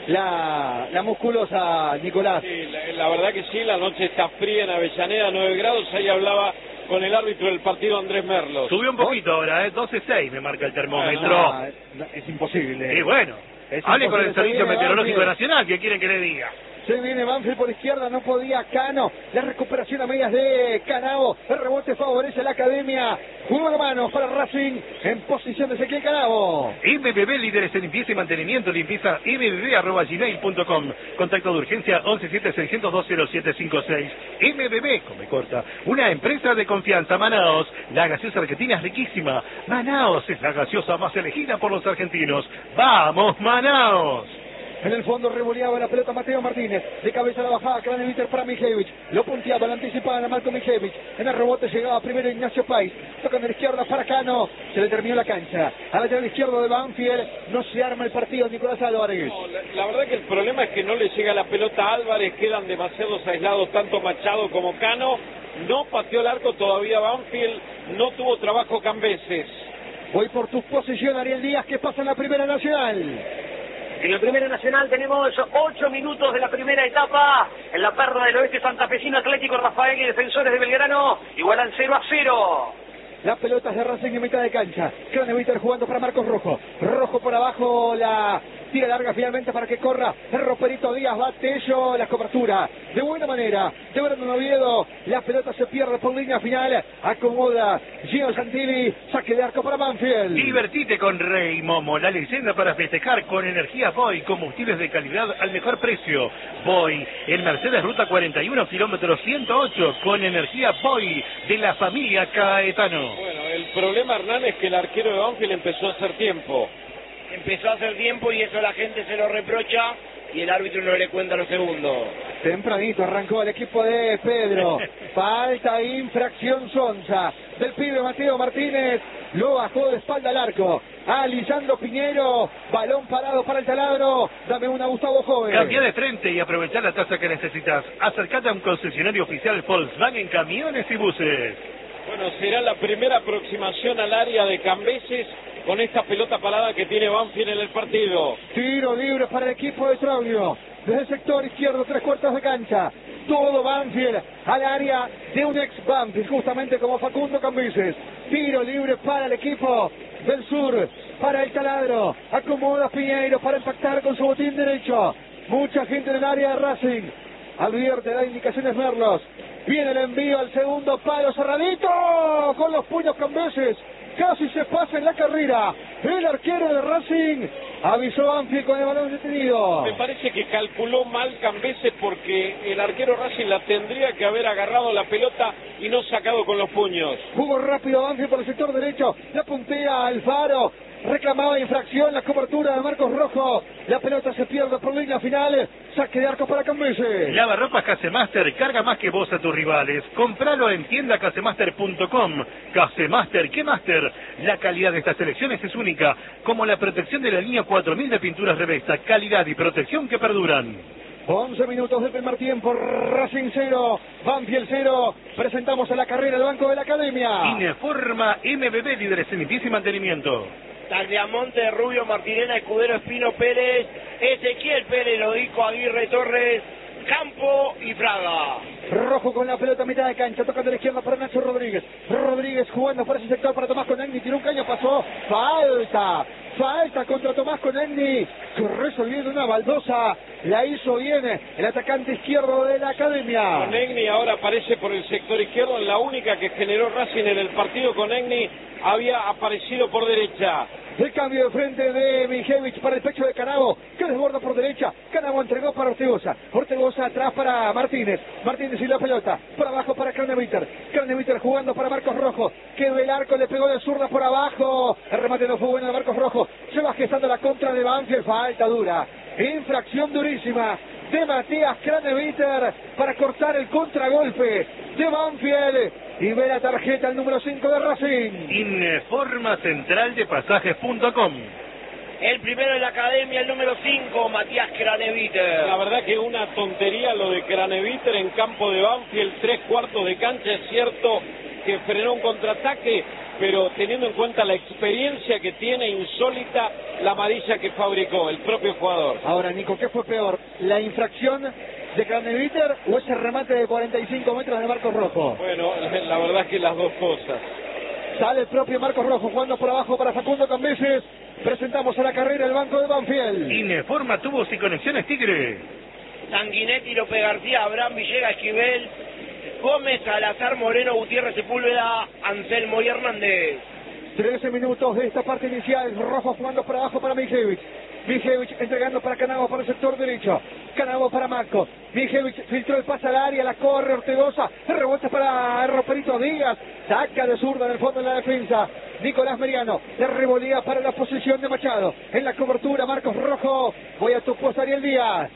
La, la musculosa Nicolás. Sí, la, la verdad que sí, la noche está fría en Avellaneda, nueve grados. Ahí hablaba con el árbitro del partido, Andrés Merlos. Subió un poquito ahora, ¿eh? doce seis me marca el termómetro. No, no, es imposible. Y bueno, es hable con el imposible. Servicio Se viene Meteorológico Banfield. Nacional, ¿qué quieren que le diga? Se viene Banfield por izquierda, no podía Cano. La recuperación a medias de Canavo. El rebote favorece a la academia. Juego de manos para Racing en posición de Ezequiel Canavo. M B B, líderes en limpieza y mantenimiento, limpieza m b b arroba gmail punto com. Contacto de urgencia once siete seiscientos dos cero siete cinco seis. M B B, come corta, una empresa de confianza. Manaos, la gaseosa argentina es riquísima. Manaos es la gaseosa más elegida por los argentinos. ¡Vamos, Manaos! En el fondo revoleaba la pelota Mateo Martínez. De cabeza a la bajada, Kraneviter para Mijevich. Lo punteaba, lo anticipaban a Marco Mijevich. En el rebote llegaba primero Ignacio Pais. Tocan de la izquierda para Cano. Se le terminó la cancha. A la lateral izquierdo de Banfield. No se arma el partido, Nicolás Álvarez. No, la, la verdad que el problema es que no le llega la pelota a Álvarez. Quedan demasiados aislados, tanto Machado como Cano. No pateó el arco todavía Banfield. No tuvo trabajo Cambeses. Voy por tu posición, Ariel Díaz, que pasa en la Primera Nacional. En la Primera Nacional tenemos ocho minutos de la primera etapa. En la perla del oeste santafesino, Atlético Rafael y Defensores de Belgrano igualan cero a cero. Las pelotas de Racing en mitad de cancha. Kraneviter jugando para Marcos Rojo. Rojo por abajo, la tira larga finalmente para que corra el roperito Díaz. Va Tello, la cobertura de buena manera de Brandon Oviedo. La pelota se pierde por línea final. Acomoda Gio Santilli. Saque de arco para Banfield. Divertite con Rey Momo, la leyenda para festejar con energía Boy, combustibles de calidad al mejor precio. Boy, en Mercedes Ruta cuarenta y uno, kilómetro ciento ocho, con energía Boy de la familia Caetano. Bueno, el problema, Hernán, es que el arquero de Banfield empezó a hacer tiempo. Empezó a hacer tiempo y eso la gente se lo reprocha y el árbitro no le cuenta los segundos. Tempranito arrancó el equipo de Pedro. Falta, infracción Sonza. Del pibe Mateo Martínez. Lo bajó de espalda al arco. A Lisandro Piñero. Balón parado para el taladro. Dame una, Gustavo Joven. Cambia de frente y aprovechar la tasa que necesitas. Acercate a un concesionario oficial Volkswagen Camiones y Buses. Bueno, será la primera aproximación al área de Cambeses con esta pelota parada que tiene Banfield en el partido. Tiro libre para el equipo de Troglio. Desde el sector izquierdo, tres cuartos de cancha. Todo Banfield al área de un ex Banfield, justamente como Facundo Cambeses. Tiro libre para el equipo del sur, para el taladro. Acomoda Piñeiro para impactar con su botín derecho. Mucha gente en el área de Racing. Advierte, da indicaciones Merlos. Viene el envío al segundo palo, cerradito, con los puños Cambeses. Casi se pasa en la carrera. El arquero de Racing avisó a Banfield con el balón detenido. Me parece que calculó mal Cambeses porque el arquero Racing la tendría que haber agarrado la pelota y no sacado con los puños. Jugó rápido Banfield por el sector derecho. La puntea Alfaro. Reclamaba infracción, la cobertura de Marcos Rojo. La pelota se pierde por línea final. Saque de arco para Cambeses. Lavarropas Casemaster, carga más que vos a tus rivales. Compralo en tienda casemaster punto com. Casemaster, ¿qué Master? La calidad de estas selecciones es única, como la protección de la línea cuatro mil de pinturas Revesta. Calidad y protección que perduran. once minutos del primer tiempo. Racing cero, Banfield cero. Presentamos a la carrera del banco de la academia. Ineforma M B B, líderes en limpieza y mantenimiento. Tagliamonte, Rubio, Martinena, Escudero, Espino, Pérez, Ezequiel Pérez, Lodico, Aguirre, Torres, Campo y Fraga. Rojo con la pelota a mitad de cancha, toca de la izquierda para Nacho Rodríguez. Rodríguez jugando por ese sector para Tomás Conagni, tiró un caño, pasó. Falta, Falta contra Tomás Conegni, resolviendo una baldosa. La hizo bien el atacante izquierdo de la academia. Conegni ahora aparece por el sector izquierdo. La única que generó Racing en el partido, Conegni había aparecido por derecha. El cambio de frente de Mijevich para el pecho de Canavo, que desborda por derecha. Canavo entregó para Ortegoza. Ortegoza atrás para Martínez. Martínez y la pelota. Por abajo para Craneviter. Craneviter jugando para Marcos Rojo. Que el arco le pegó de zurda por abajo. El remate no fue bueno de Marcos Rojo. Se va gestando la contra de Banfield. Falta dura. Infracción durísima de Matías Craneviter para cortar el contragolpe de Banfield. Y ve la tarjeta el número cinco de Racing. Informa central de pasajes punto com. El primero de la academia, el número cinco, Matías Craneviter. La verdad que una tontería lo de Craneviter en campo de Banfield, tres cuartos de cancha. Es cierto que frenó un contraataque, pero teniendo en cuenta la experiencia que tiene, insólita, la amarilla que fabricó el propio jugador. Ahora, Nico, ¿qué fue peor? ¿La infracción de Craneviter o ese remate de cuarenta y cinco metros de Marcos Rojo? Bueno, la verdad es que las dos cosas. Sale el propio Marcos Rojo jugando por abajo para Facundo Cambeses. Presentamos a la carrera el banco de Banfield. Informa tubos y conexiones Tigre. Sanguinetti, López García, Abraham Villegas, Esquivel, Gómez, Salazar, Moreno, Gutiérrez, Sepúlveda, Anselmo y Hernández. trece minutos de esta parte inicial. Rojo jugando por abajo para Mijevich. Mijevich entregando para Canavo por el sector derecho. Canavo para Marco. Mijevich filtró el pase al área, la corre Ortegoza. El rebote para el Roperito Díaz. Saca de zurda en el fondo de la defensa. Nicolás Meriano. De revolía para la posición de Machado. En la cobertura Marcos Rojo. Voy a tu post Ariel Díaz.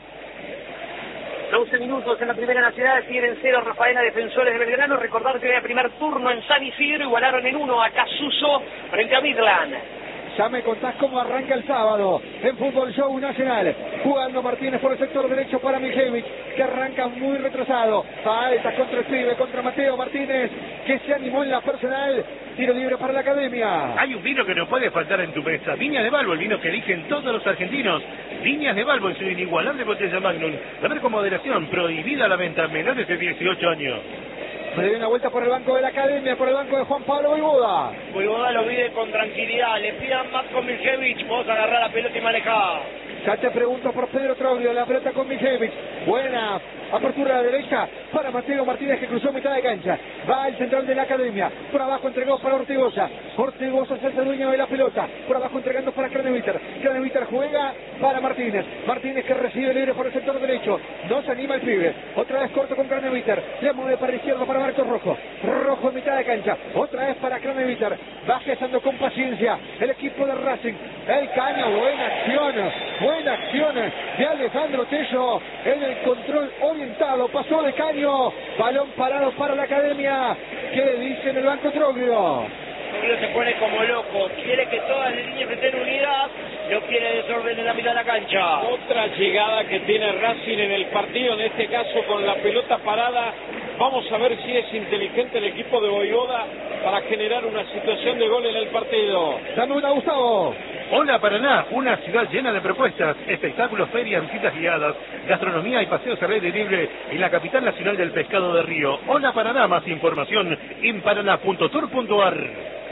doce minutos en la Primera Nacional, siguen en cero Rafaela, Defensores de Belgrano. Recordar que era primer turno en San Isidro, igualaron en uno a Casuso frente a Midland. Ya me contás cómo arranca el sábado en Fútbol Show Nacional. Jugando Martínez por el sector derecho para Mijevich, que arranca muy retrasado. Falta contra el pibe, contra Mateo Martínez, que se animó en la personal. Tiro libre para la academia. Hay un vino que no puede faltar en tu mesa. Viñas de Balbo, el vino que eligen todos los argentinos. Viñas de Balbo en su inigualable botella Magnum. Beber con moderación, prohibida la venta a menores de dieciocho años. Se dio una vuelta por el banco de la academia, por el banco de Juan Pablo Voivoda. Voivoda lo mide con tranquilidad. Le pidan más con Mijevich. Vos agarrar la pelota y manejar. Ya te pregunto por Pedro Troglio, la pelota con Mijevich. Buena apertura a la derecha para Mateo Martínez, que cruzó mitad de cancha. Va al central de la academia. Por abajo entregó para Ortegoza. Ortegoza es el dueño de la pelota. Por abajo entregando para Craneviter. Craneviter juega para Martínez. Martínez que recibe libre por el sector derecho. No se anima el pibe. Otra vez corto con Craneviter. Le mueve para la izquierda para Marcos Rojo. Rojo en mitad de cancha. Otra vez para Craneviter. Va gestando con paciencia el equipo de Racing. El Caño, buena acción. Buena acción de Alejandro Tello en el control orientado. Pasó de Caño. Balón parado para la academia. ¿Qué dice en el banco Troglio? Troglio se pone como loco. Quiere que todas las líneas estén unidas. No quiere desorden en la mitad de la cancha. Otra llegada que tiene Racing en el partido, en este caso con la pelota parada. Vamos a ver si es inteligente el equipo de Voivoda para generar una situación de gol en el partido. Dame una, Gustavo. Hola Paraná, una ciudad llena de propuestas, espectáculos, ferias, visitas guiadas, gastronomía y paseos al aire libre en la capital nacional del pescado de Río. Hola Paraná, más información en paraná punto tour punto ar.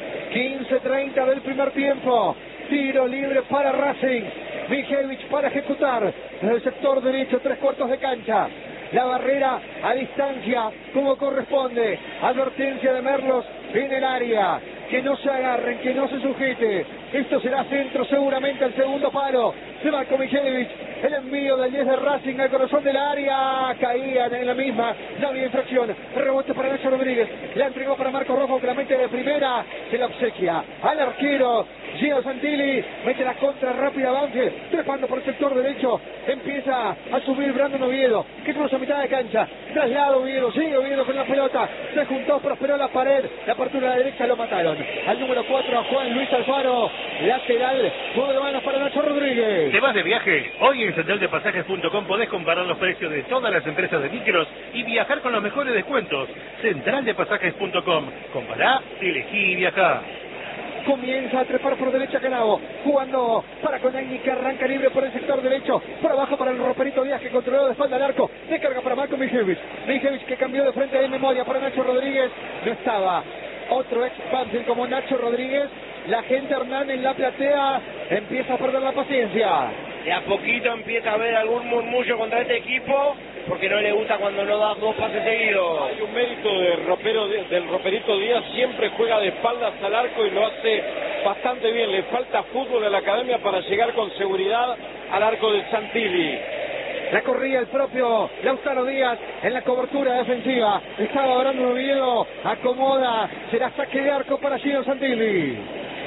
quince treinta del primer tiempo. Tiro libre para Racing. Mijevich para ejecutar en el sector derecho, tres cuartos de cancha. La barrera a distancia, como corresponde. Advertencia de Merlos en el área. Que no se agarren, que no se sujete. Esto será centro seguramente al segundo palo. Se va con Mijevich. El envío del diez de Racing al corazón del área. Caían en la misma. No había infracción. Rebote para Nacho Rodríguez. La entregó para Marco Rojo, que la mete de primera. Se la obsequia al arquero Gio Santilli. Mete la contra rápida Banfield. Trepando por el sector derecho. Empieza a subir Brandon Oviedo, que cruza mitad de cancha. Traslado Oviedo. Sigue Oviedo con la pelota. Se juntó, prosperó la pared. La apertura a la derecha lo mataron. Al número cuatro, a Juan Luis Alfaro. Lateral. Juego de manos para Nacho Rodríguez. ¿Te vas de viaje? Hoy en central de pasajes punto com podés comparar los precios de todas las empresas de micros y viajar con los mejores descuentos. central de pasajes punto com. Compará, elegí y viajá. Comienza a trepar por derecha Canavo, jugando para Conegni, que arranca libre por el sector derecho, por abajo para el Roperito Díaz, que controló de espalda al arco, descarga para Marco Mijevich. Mijevich que cambió de frente de memoria para Nacho Rodríguez. No estaba otro ex Banfield como Nacho Rodríguez, La gente, Hernán, en la platea empieza a perder la paciencia. De a poquito empieza a haber algún murmullo contra este equipo, porque no le gusta cuando no da dos pases seguidos. Hay un mérito del ropero, del roperito Díaz, siempre juega de espaldas al arco y lo hace bastante bien. Le falta fútbol a la academia para llegar con seguridad al arco de Santilli. La corría el propio Lautaro Díaz en la cobertura defensiva. Estaba Brandon Oviedo, acomoda, será saque de arco para Gino Santilli.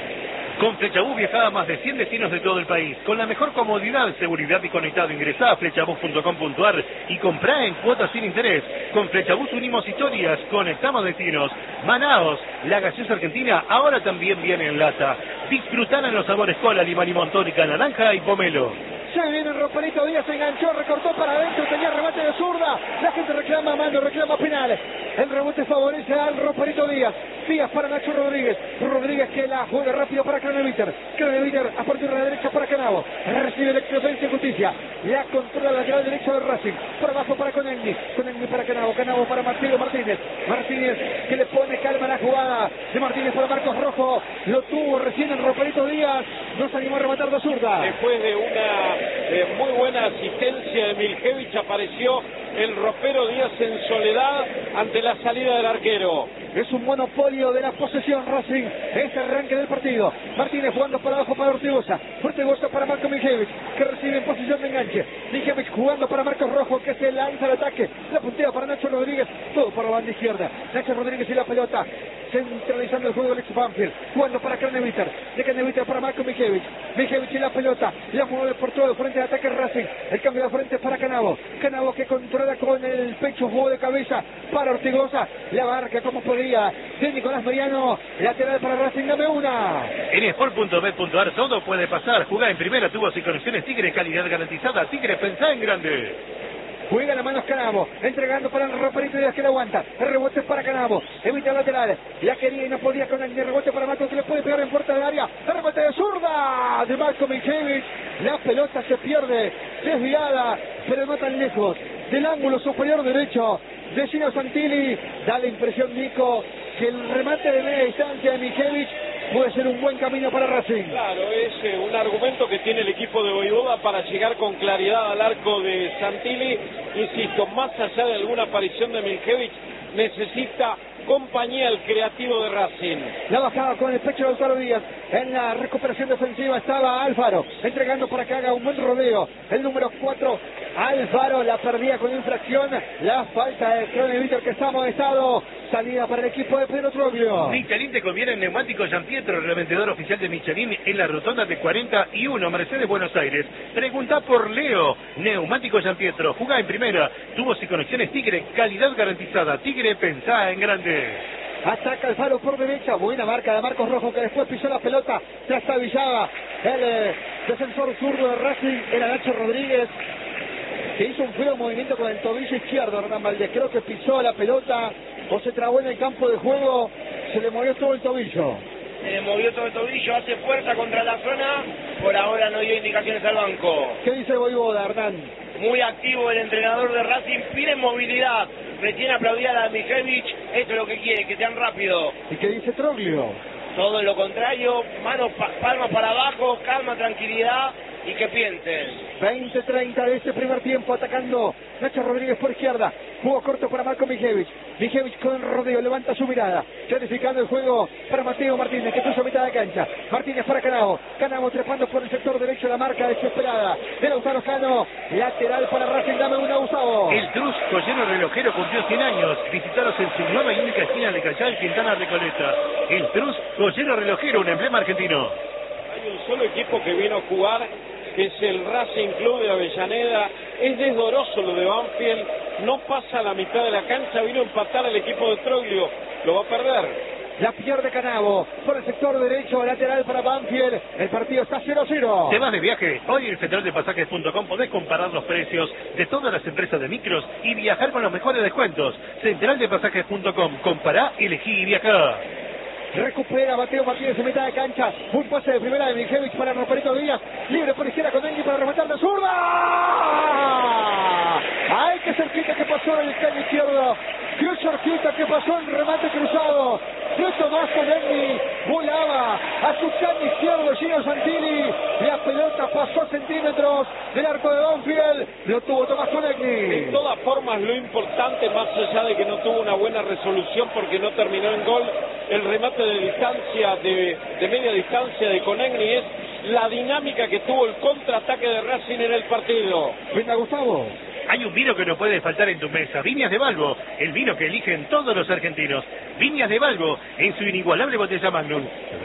Con Flechabús viajá a más de cien destinos de todo el país. Con la mejor comodidad, seguridad y conectado. Ingresá a flechabús punto com punto ar y comprá en cuotas sin interés. Con Flechabús unimos historias, conectamos destinos. Manaos, la gaseosa argentina, ahora también viene en lata. Disfrutá en los sabores cola, limón, limón, tónica, naranja y pomelo. Ya viene el Roperito Díaz, se enganchó, recortó para adentro, tenía remate de zurda. La gente reclama mano, reclama penal. El rebote favorece al Roperito Díaz. Díaz para Nacho Rodríguez. Rodríguez que la juega rápido para Craneviter. Craneviter a partir de la derecha para Canavo. Recibe el Defensa y Justicia. La controla la lateral derecha del Racing. Por abajo para Conegni. Conegni para Canavo. Canavo para Martínez Martínez. Martínez que le pone calma a la jugada. De Martínez para Marcos Rojo. Lo tuvo recién el Roperito Díaz. No se animó a rematar de zurda. Después de una eh, muy buena asistencia de Miljevich, apareció el ropero Díaz en soledad ante la salida del arquero. Es un monopolio de la posesión Racing. Este arranque del partido. Martínez jugando para abajo para Ortigosa. Ortigosa para Marco Miljevich, que recibe en posición de enganche. Miljevich jugando para Marcos Rojo, que se lanza al ataque. La puntea para Nacho Rodríguez. Todo para la banda izquierda. Nacho Rodríguez y la pelota. Centralizando el juego del ex Banfield. Jugando para Craneviter. De Craneviter para Marco Miljevich. Miljevich y la pelota. La mueve por todo el frente de ataque Racing. El cambio de frente para Canavo. Canavo que controla con el pecho, juego de cabeza para Ortigosa. La barca como podía de Nicolás Mariano, lateral para Racing, dame una. En sport punto bet punto ar todo puede pasar. Jugá en primera, tubos y conexiones Tigre, calidad garantizada. Tigre, pensá en grande. Juega la mano Canavo, entregando para el Roperito Díaz que la aguanta. El rebote para Canavo, evita el lateral. La quería y no podía con el rebote para Marco, que le puede pegar en puerta del área. El rebote de zurda de Marco Miljevich. La pelota se pierde, desviada, pero no tan lejos del ángulo superior derecho de Gino Santilli. Da la impresión, Nico, que el remate de media distancia de Miljevich puede ser un buen camino para Racing. Claro, es eh, un argumento que tiene el equipo de Voivoda para llegar con claridad al arco de Santilli. Insisto, más allá de alguna aparición de Miljevich, necesita compañía el creativo de Racing. La bajaba con el pecho de Lautaro Díaz. En la recuperación defensiva estaba Alfaro, entregando para que haga un buen rodeo. El número cuatro, Alfaro, la perdía con infracción. La falta de Craneviter que está amonestado. Salida para el equipo de Pedro Troglio. Michelin te conviene en neumáticos Gianpietro, revendedor oficial de Michelin en la rotonda de cuarenta y uno, Mercedes, Buenos Aires. Pregunta por Leo. Neumáticos Gianpietro, jugá en primera. Tubos y conexiones Tigre, calidad garantizada. Tigre, pensá en grande. Ataca Alfaro por derecha, buena marca de Marcos Rojo, que después pisó la pelota, trastabillaba el eh, defensor zurdo de Racing, era Nacho Rodríguez, que hizo un feo movimiento con el tobillo izquierdo. Hernán Valdés, creo que pisó la pelota o se trabó en el campo de juego, se le movió todo el tobillo. Se le movió todo el tobillo, hace fuerza contra la zona, por ahora no dio indicaciones al banco. ¿Qué dice Voivoda, Hernán? Muy activo el entrenador de Racing, pide movilidad, recién aplaudida la de Miljevich, esto es lo que quiere, que sean rápidos. ¿Y qué dice Troglio? Todo lo contrario, manos, pa palmas para abajo, calma, tranquilidad y que piensen. veinte treinta de este primer tiempo, atacando Nacho Rodríguez por izquierda, juego corto para Marco Miljevich. Miljevich con el rodeo, levanta su mirada, clarificando el juego para Mateo Martínez, que puso a mitad de cancha. Martínez para Canavo, Canavo trepando por el sector derecho, la marca desesperada de Lautaro Cano, lateral para Racing, dame una, Gustavo. El Trus Collero Relojero cumplió cien años. Visitaros en su nueva y única esquina de Callao, Quintana Recoleta. El Trus Collero Relojero, un emblema argentino. Hay un solo equipo que vino a jugar, que es el Racing Club de Avellaneda. Es desdoroso lo de Banfield, no pasa a la mitad de la cancha, vino a empatar al equipo de Troglio, lo va a perder. La pierde Canavo por el sector derecho, lateral para Banfield. El partido está cero cero. ¿Te vas de viaje? Hoy en central de pasajes punto com podés comparar los precios de todas las empresas de micros y viajar con los mejores descuentos. central de pasajes punto com, compará, elegí y viajá. Recupera Mateo Martínez en mitad de cancha. Un pase de primera de Miljevich para Roperito Díaz. Libre por izquierda con Engi para rematar de zurda. ¡Ay, qué cerquita que pasó en el caño izquierdo! ¡Qué cerquita que pasó en remate cruzado! Eso más Conegni, volaba a su cambio izquierdo Gino Santilli, la pelota pasó centímetros del arco de Banfield, lo tuvo Tomás Conegni. De todas formas, lo importante, más allá de que no tuvo una buena resolución porque no terminó en gol, el remate de distancia, de, de media distancia de Conegni es la dinámica que tuvo el contraataque de Racing en el partido. Venga, Gustavo. Hay un vino que no puede faltar en tu mesa, Viñas de Balbo, el vino que eligen todos los argentinos. Viñas de Balbo, en su inigualable botella Magnum.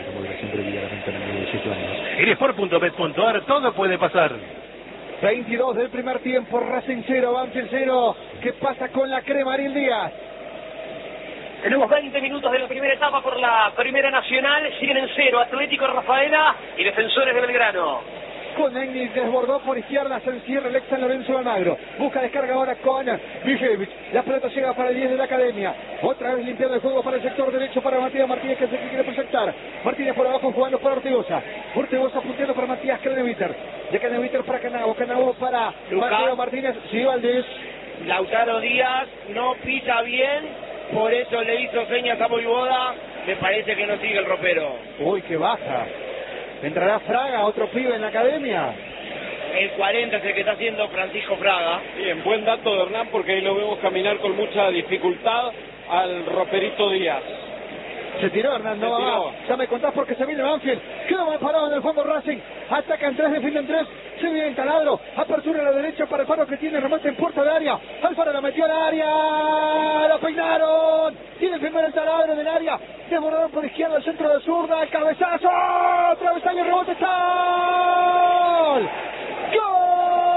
En sport punto bet punto ar todo puede pasar. veintidós del primer tiempo, Racing cero, Banfield cero. ¿Qué pasa con la crema, Ariel Díaz? Tenemos veinte minutos de la primera etapa por la Primera Nacional. Siguen en cero Atlético Rafaela y Defensores de Belgrano. Conegni desbordó por izquierda, se encierra el ex San Lorenzo de Almagro. Busca descarga ahora con Mijevich. La pelota llega para el diez de la Academia. Otra vez limpiando el juego para el sector derecho para Matías Martínez, que es el que quiere proyectar. Martínez por abajo jugando para Ortigosa. Ortigosa punteando para Matías Craneviter. De Craneviter para Canavo. Canavo para Lucas. Mateo Martínez. Sivaldes. Lautaro Díaz no pisa bien, por eso le hizo señas a Voivoda. Me parece que no sigue el ropero. Uy, qué baja. Entrará Fraga, otro pibe en la Academia. El cuarenta es el que está haciendo Francisco Fraga. Bien, buen dato de Hernán porque ahí lo vemos caminar con mucha dificultad al roperito Díaz. Se tiró Hernando, Se va, tiró. va. Ya me contás porque se viene Banfield. Queda mal parado en el fondo Racing. Atacan tres, defienden tres. Se viene el taladro. Apertura a la derecha para Alfaro que tiene remate en puerta de área. Alfaro la metió al área. ¡Lo peinaron! Tiene primero el taladro del área. Desbordaron por izquierda, el centro de zurda. El cabezazo. Travesaño, rebote. ¡Gol! ¡Gol!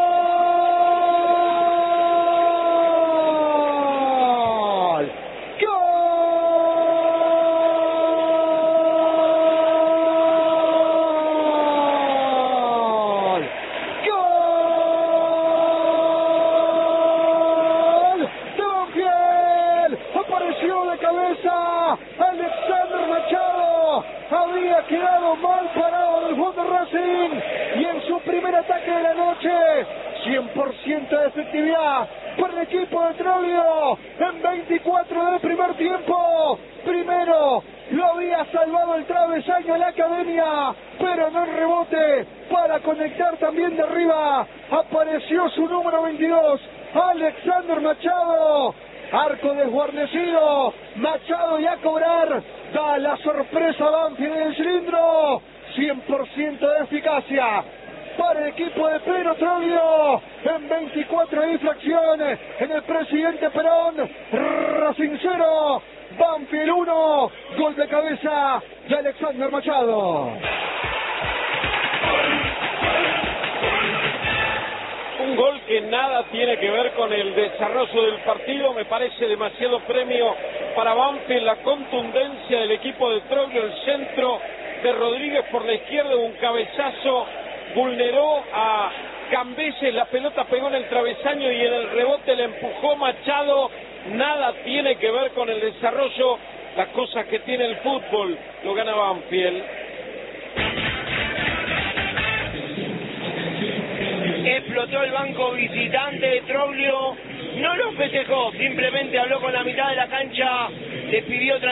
Alexander Machado había quedado mal parado del fondo Racing y en su primer ataque de la noche cien por ciento de efectividad para el equipo de Troglio en veinticuatro del primer tiempo. Primero lo había salvado el travesaño en la Academia, pero no en rebote para conectar también de arriba. Apareció su número veintidós, Alexander Machado. Arco desguarnecido, Machado y a cobrar, da la sorpresa Banfield en el cilindro, cien por ciento de eficacia para el equipo de Pedro Troglio en veinticuatro infracciones en el Presidente Perón. Racing cero, Banfield uno, gol de cabeza de Alexander Machado. Un gol que nada tiene que ver con el desarrollo del partido, me parece demasiado premio para Banfield, la contundencia del equipo de Troglio, el centro de Rodríguez por la izquierda, un cabezazo, vulneró a Cambeses, la pelota pegó en el travesaño y en el rebote le empujó Machado, nada tiene que ver con el desarrollo, las cosas que tiene el fútbol, lo gana Banfield. Explotó el banco visitante de Troglio, no lo festejó, simplemente habló con la mitad de la cancha, despidió